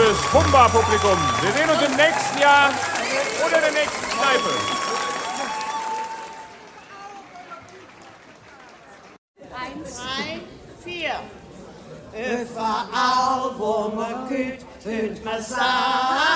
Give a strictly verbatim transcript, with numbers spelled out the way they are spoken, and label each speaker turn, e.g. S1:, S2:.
S1: liebes Humba-Publikum. Wir sehen uns im nächsten Jahr oder der nächsten Kneipe.
S2: Eins, drei, vier.
S3: Überall, wo man geht, hört man sagen.